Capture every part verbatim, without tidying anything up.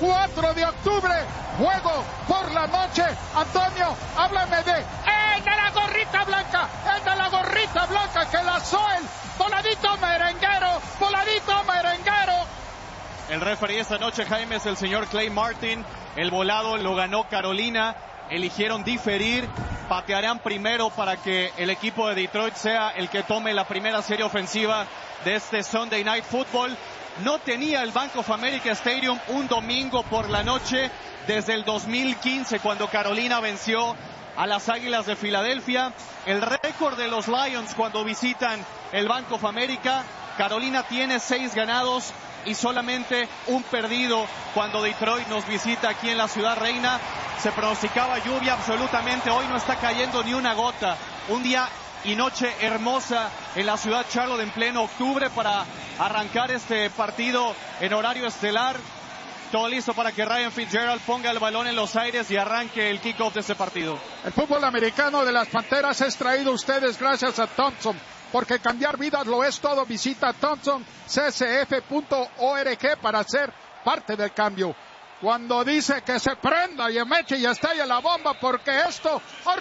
cuatro de octubre, juego por la noche. Antonio, háblame de el de la gorrita blanca, el de la gorrita blanca que lanzó el voladito merenguero, voladito merenguero. El referee esta noche, Jaime, es el señor Clay Martin. El volado lo ganó Carolina. Eligieron diferir. Patearán primero para que el equipo de Detroit sea el que tome la primera serie ofensiva de este Sunday Night Football. No tenía el Bank of America Stadium un domingo por la noche desde el dos mil quince, cuando Carolina venció a las Águilas de Filadelfia. El récord de los Lions cuando visitan el Bank of America, Carolina tiene seis ganados y solamente un perdido cuando Detroit nos visita aquí en la Ciudad Reina. Se pronosticaba lluvia absolutamente, hoy no está cayendo ni una gota. Un día y noche hermosa en la ciudad Charlotte en pleno octubre para arrancar este partido en horario estelar. Todo listo para que Ryan Fitzgerald ponga el balón en los aires y arranque el kickoff de este partido. El fútbol americano de las Panteras es traído a ustedes gracias a Thompson, porque cambiar vidas lo es todo. Visita Thompson C S F punto org para ser parte del cambio. Cuando dice que se prenda y emeche y estalle la bomba, porque esto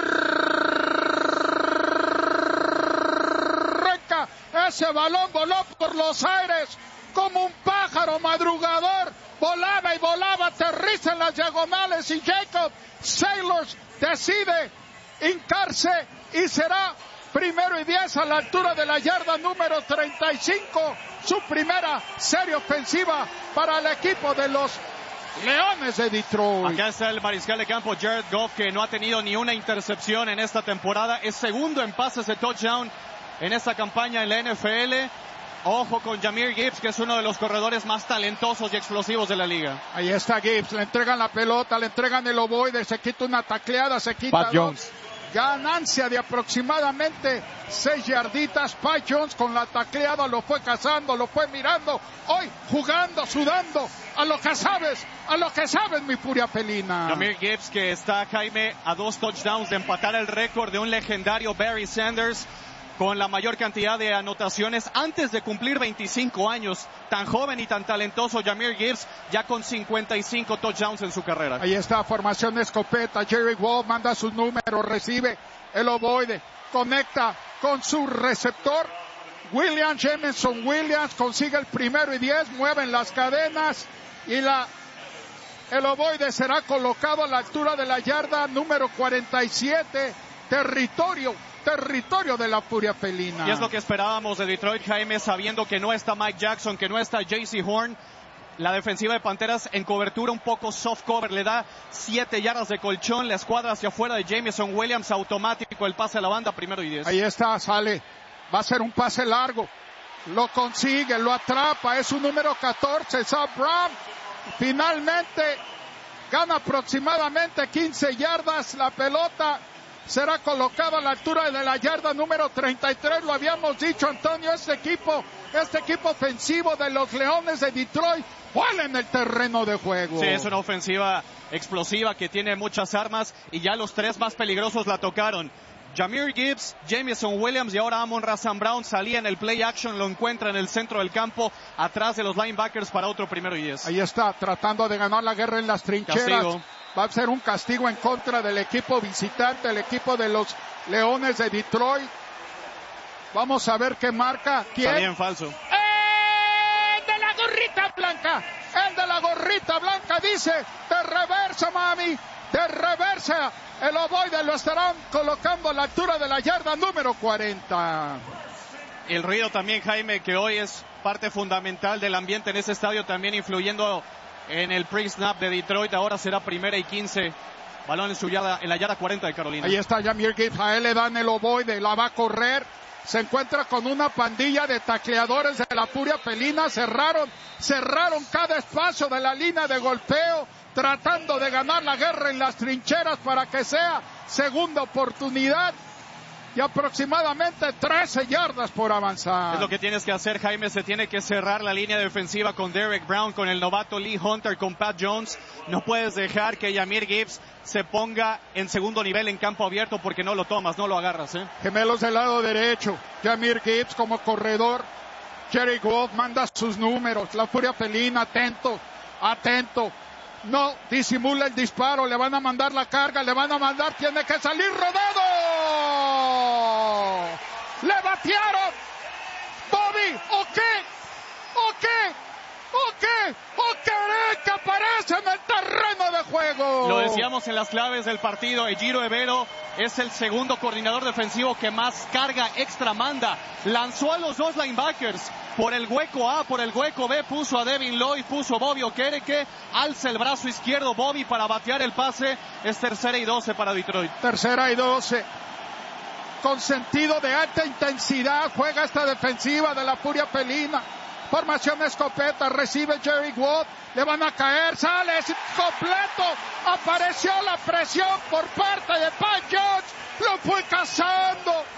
arranca. Ese balón voló por los aires como un pájaro madrugador. Volaba y volaba, aterriza en las diagonales y Jacob Sailors decide hincarse y será primero y diez a la altura de la yarda número treinta y cinco. Su primera serie ofensiva para el equipo de los Leones de Detroit. Acá está el mariscal de campo Jared Goff, que no ha tenido ni una intercepción en esta temporada. Es segundo en pases de touchdown en esta campaña en la N F L. Ojo con Jahmyr Gibbs, que es uno de los corredores más talentosos y explosivos de la liga. Ahí está Gibbs, le entregan la pelota, le entregan el ovoide, se quita una tacleada, se quita Pat Jones. Ganancia de aproximadamente seis yarditas. Pat Jones con la tacleada lo fue cazando, lo fue mirando. Hoy jugando, sudando, a lo que sabes, a lo que sabes, mi furia felina. Jahmyr Gibbs, que está, Jaime, a dos touchdowns de empatar el récord de un legendario Barry Sanders, con la mayor cantidad de anotaciones antes de cumplir veinticinco años. Tan joven y tan talentoso Jahmyr Gibbs, ya con cincuenta y cinco touchdowns en su carrera. Ahí está, formación de escopeta. Jerry Wolf manda sus números, recibe el ovoide, conecta con su receptor. Williams, Jameson Williams consigue el primero y diez, mueven las cadenas y la el ovoide será colocado a la altura de la yarda número cuarenta y siete, territorio territorio de la furia felina. Y es lo que esperábamos de Detroit, Jaime, sabiendo que no está Mike Jackson, que no está J C Horn. La defensiva de Panteras en cobertura un poco soft cover, le da siete yardas de colchón, la escuadra hacia afuera de Jameson Williams, automático el pase a la banda, primero y diez. Ahí está, sale, va a ser un pase largo, lo consigue, lo atrapa, es su número catorce, Sam Brown. Finalmente gana aproximadamente quince yardas, la pelota será colocado a la altura de la yarda número treinta y tres. Lo habíamos dicho, Antonio, este equipo, este equipo ofensivo de los Leones de Detroit juega en el terreno de juego. Sí, es una ofensiva explosiva que tiene muchas armas y ya los tres más peligrosos la tocaron. Jahmyr Gibbs, Jameson Williams y ahora Amon-Ra Saint Brown salía en el play action, lo encuentra en el centro del campo, atrás de los linebackers para otro primero y diez. Ahí está, tratando de ganar la guerra en las trincheras. Castigo. Va a ser un castigo en contra del equipo visitante, el equipo de los Leones de Detroit. Vamos a ver qué marca. ¿Quién? También falso. ¡El de la gorrita blanca! El de la gorrita blanca dice, de reversa, mami, de reversa. El ovoide lo estarán colocando a la altura de la yarda número cuarenta. El ruido también, Jaime, que hoy es parte fundamental del ambiente en ese estadio, también influyendo en el pre-snap de Detroit. Ahora será primera y quince. Balón en su yarda, en la yarda cuarenta de Carolina. Ahí está Jahmyr Gibbs, a él le dan el ovoide, la va a correr. Se encuentra con una pandilla de tacleadores de la furia felina. Cerraron, cerraron cada espacio de la línea de golpeo, tratando de ganar la guerra en las trincheras para que sea segunda oportunidad. Y aproximadamente trece yardas por avanzar. Es lo que tienes que hacer, Jaime. Se tiene que cerrar la línea defensiva con Derek Brown, con el novato Lee Hunter, con Pat Jones. No puedes dejar que Jahmyr Gibbs se ponga en segundo nivel en campo abierto, porque no lo tomas, no lo agarras, ¿eh? Gemelos del lado derecho. Jahmyr Gibbs como corredor. Jerry Goff manda sus números. La furia felina, atento, atento. No disimula el disparo, le van a mandar la carga, le van a mandar, tiene que salir rodado. Le batearon. Bobby, ¿o qué? ¿O qué? ¿O qué? ¿O qué que aparece en el terreno de juego? Lo decíamos en las claves del partido, Ejiro Evero es el segundo coordinador defensivo que más carga extra manda. Lanzó a los dos linebackers por el hueco A, por el hueco B, puso a Devin Lloyd, puso a Bobby Okereke, alza el brazo izquierdo Bobby para batear el pase. Es tercera y doce para Detroit. Tercera y doce. Con sentido de alta intensidad juega esta defensiva de la Furia Felina. Formación escopeta, recibe Jerry Watt, le van a caer, sale, es completo, apareció la presión por parte de Pat Jones, lo fue cazando.